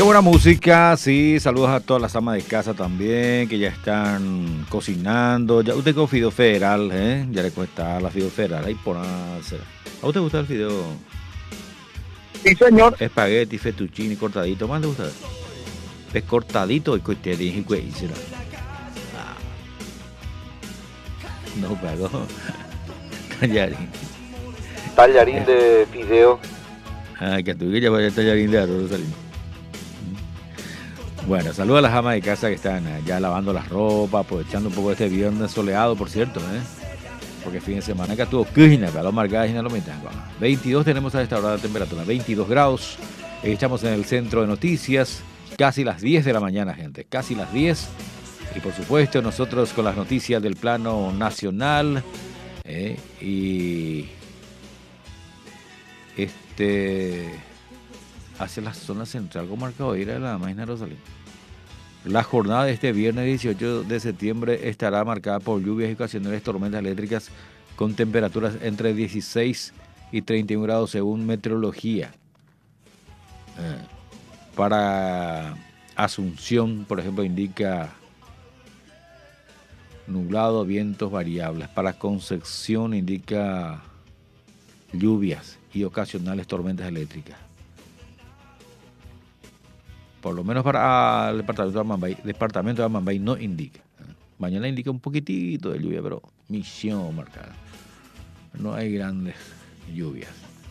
Qué buena música, sí, saludos a todas las amas de casa también, que ya están cocinando. Ya usted con fideo federal, ¿eh? Ya le cuesta la fideo federal, ahí por hacer. ¿A usted gusta el fideo? Sí, señor. Espagueti, fettuccine, cortadito, ¿más le gusta? Es cortadito y coitería y güey, será. No pagó. Tallarín. Tallarín de fideo. Que tú que ya vaya tallarín de arroz, Rosalín. Bueno, saludos a las amas de casa que están ya lavando la ropa, aprovechando un poco este viernes soleado, por cierto, porque fin de semana que estuvo Kirchner, para los marcadas y no lo metan. 22 tenemos a esta hora de temperatura, 22 grados. Estamos en el centro de noticias, casi las 10 de la mañana, gente, casi las 10. Y por supuesto, nosotros con las noticias del plano nacional y hacia la zona central, como marcado ir a la máquina Rosalía. La jornada de este viernes 18 de septiembre estará marcada por lluvias y ocasionales tormentas eléctricas con temperaturas entre 16 y 31 grados según meteorología. Para Asunción, por ejemplo, indica nublado, vientos variables. Para Concepción indica lluvias y ocasionales tormentas eléctricas. Por lo menos para el departamento de Amambay no indica. Mañana indica un poquitito de lluvia, pero misión marcada. No hay grandes lluvias.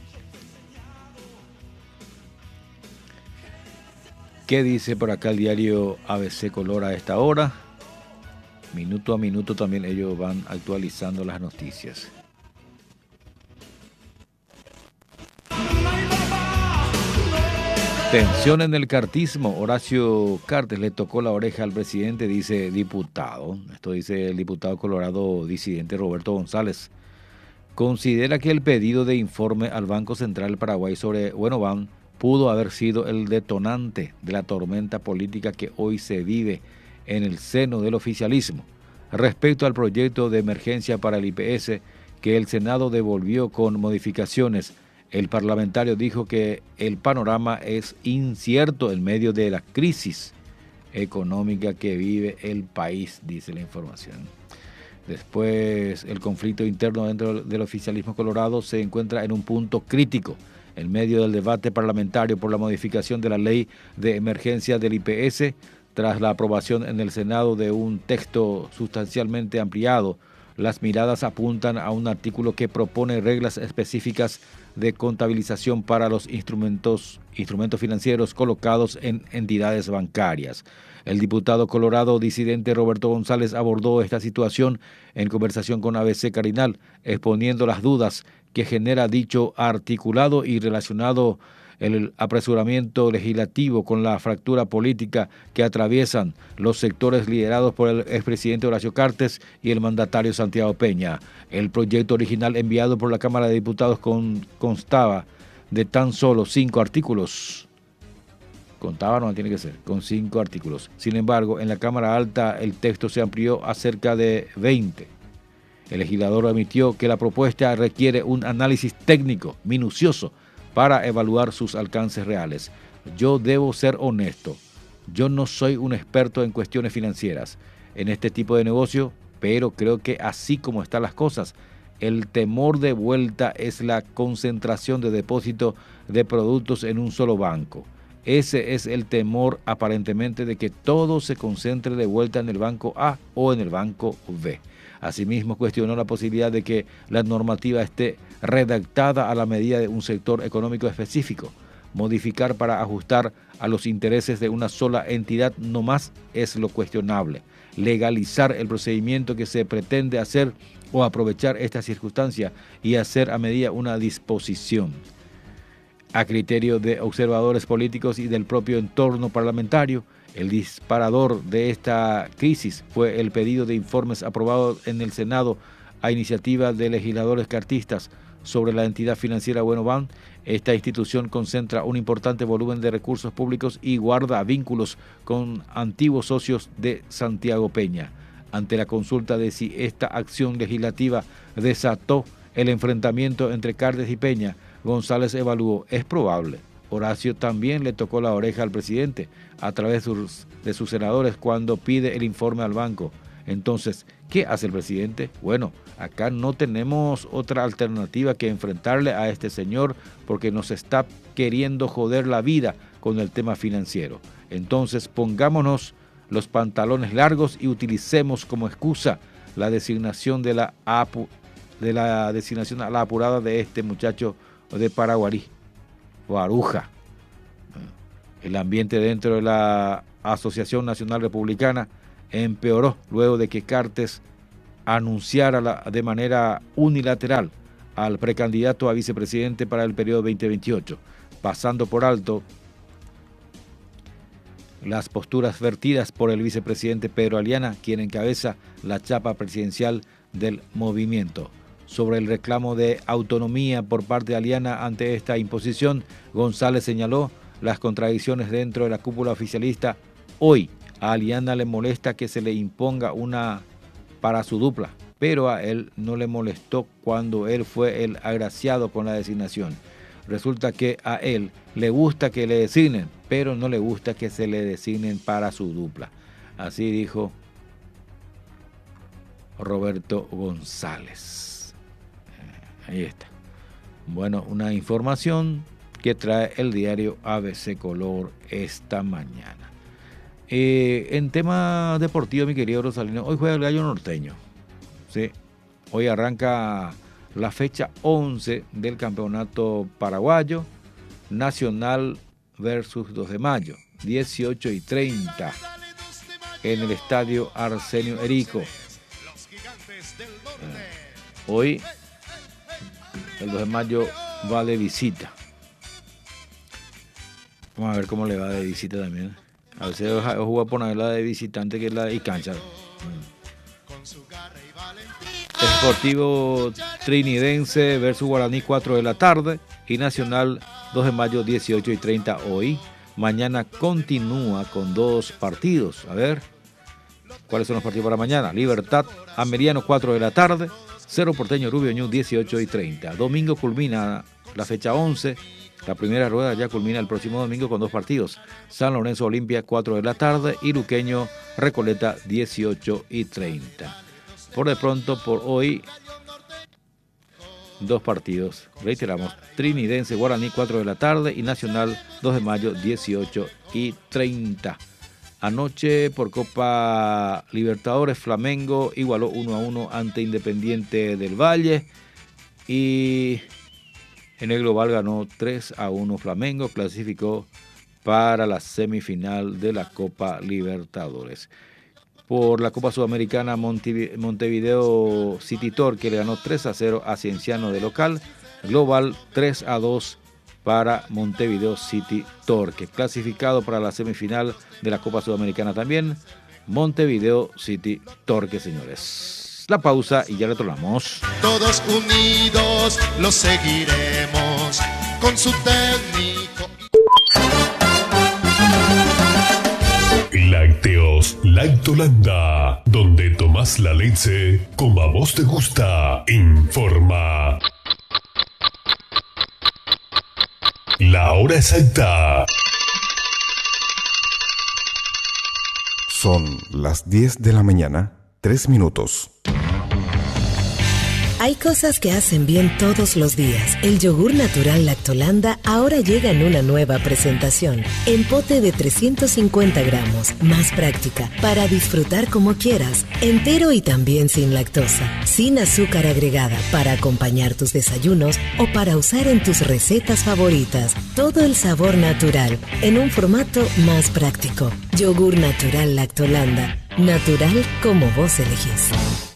¿Qué dice por acá el diario ABC Color a esta hora? Minuto a minuto también ellos van actualizando las noticias. Tensión en el cartismo. Horacio Cartes le tocó la oreja al presidente, dice diputado. Esto dice el diputado colorado disidente Roberto González. Considera que el pedido de informe al Banco Central del Paraguay sobre Buenobank pudo haber sido el detonante de la tormenta política que hoy se vive en el seno del oficialismo. Respecto al proyecto de emergencia para el IPS que el Senado devolvió con modificaciones, el parlamentario dijo que el panorama es incierto en medio de la crisis económica que vive el país, dice la información. Después, el conflicto interno dentro del oficialismo colorado se encuentra en un punto crítico en medio del debate parlamentario por la modificación de la ley de emergencia del IPS, tras la aprobación en el Senado de un texto sustancialmente ampliado. Las miradas apuntan a un artículo que propone reglas específicas de contabilización para los instrumentos financieros colocados en entidades bancarias. El diputado colorado disidente Roberto González abordó esta situación en conversación con ABC Carinal, exponiendo las dudas que genera dicho articulado y relacionado el apresuramiento legislativo con la fractura política que atraviesan los sectores liderados por el expresidente Horacio Cartes y el mandatario Santiago Peña. El proyecto original enviado por la Cámara de Diputados constaba de tan solo 5 artículos. Contaba, no tiene que ser, con 5 artículos. Sin embargo, en la Cámara Alta el texto se amplió a cerca de 20. El legislador admitió que la propuesta requiere un análisis técnico minucioso para evaluar sus alcances reales. Yo debo ser honesto, yo no soy un experto en cuestiones financieras en este tipo de negocio, pero creo que así como están las cosas, el temor de vuelta es la concentración de depósito de productos en un solo banco. Ese es el temor aparentemente de que todo se concentre de vuelta en el banco A o en el banco B. Asimismo, cuestionó la posibilidad de que la normativa esté redactada a la medida de un sector económico específico. Modificar para ajustar a los intereses de una sola entidad no más es lo cuestionable. Legalizar el procedimiento que se pretende hacer o aprovechar esta circunstancia y hacer a medida una disposición. A criterio de observadores políticos y del propio entorno parlamentario, el disparador de esta crisis fue el pedido de informes aprobado en el Senado a iniciativa de legisladores cartistas sobre la entidad financiera Buenobank. Esta institución concentra un importante volumen de recursos públicos y guarda vínculos con antiguos socios de Santiago Peña. Ante la consulta de si esta acción legislativa desató el enfrentamiento entre Cartes y Peña, González evaluó: es probable, Horacio también le tocó la oreja al presidente a través de sus senadores cuando pide el informe al banco. Entonces, ¿qué hace el presidente? Bueno, acá no tenemos otra alternativa que enfrentarle a este señor porque nos está queriendo joder la vida con el tema financiero. Entonces, pongámonos los pantalones largos y utilicemos como excusa la designación de la designación a la apurada de este muchacho de Paraguarí, Baruja. El ambiente dentro de la Asociación Nacional Republicana empeoró luego de que Cartes anunciara de manera unilateral al precandidato a vicepresidente para el periodo 2028, pasando por alto las posturas vertidas por el vicepresidente Pedro Aliana, quien encabeza la chapa presidencial del movimiento. Sobre el reclamo de autonomía por parte de Aliana ante esta imposición, González señaló las contradicciones dentro de la cúpula oficialista. Hoy a Aliana le molesta que se le imponga una para su dupla, pero a él no le molestó cuando él fue el agraciado con la designación. Resulta que a él le gusta que le designen, pero no le gusta que se le designen para su dupla. Así dijo Roberto González. Ahí está. Bueno, una información que trae el diario ABC Color esta mañana. En tema deportivo, mi querido Rosalino, hoy juega el Gallo Norteño. ¿Sí? Hoy arranca la fecha 11 del campeonato paraguayo, Nacional versus 2 de mayo, 18:30, en el estadio Arsenio Erico. Hoy, el 2 de mayo va de visita. Vamos a ver cómo le va de visita también. A veces juega por la de visitante que es la de cancha. Sportivo Trinidense versus Guaraní 4 de la tarde y Nacional 2 de mayo 18:30 hoy. Mañana continúa con 2 partidos. A ver, ¿cuáles son los partidos para mañana? Libertad Ameriano 4 de la tarde, Cerro Porteño Rubio Ñu 18:30. Domingo culmina la fecha 11. La primera rueda ya culmina el próximo domingo con 2 partidos. San Lorenzo Olimpia 4 de la tarde y Luqueño Recoleta 18:30. Por de pronto, por hoy, 2 partidos. Reiteramos, Trinidense Guaraní 4 de la tarde y Nacional 2 de mayo 18:30. Anoche por Copa Libertadores, Flamengo igualó 1-1 ante Independiente del Valle y en el global ganó 3-1 Flamengo, clasificó para la semifinal de la Copa Libertadores. Por la Copa Sudamericana, Montevideo City Torque le ganó 3-0 a Cienciano de local, global 3-2 para Montevideo City Torque. Clasificado para la semifinal de la Copa Sudamericana también, Montevideo City Torque, señores. La pausa y ya retornamos. Todos unidos los seguiremos con su técnico. Lácteos Lactolanda, donde tomás la leche como a vos te gusta. Informa la hora exacta. Son las 10 de la mañana, 3 minutos. Hay cosas que hacen bien todos los días. El yogur natural Lactolanda ahora llega en una nueva presentación. En pote de 350 gramos, más práctica, para disfrutar como quieras. Entero y también sin lactosa. Sin azúcar agregada, para acompañar tus desayunos o para usar en tus recetas favoritas. Todo el sabor natural, en un formato más práctico. Yogur natural Lactolanda. Natural como vos elegís.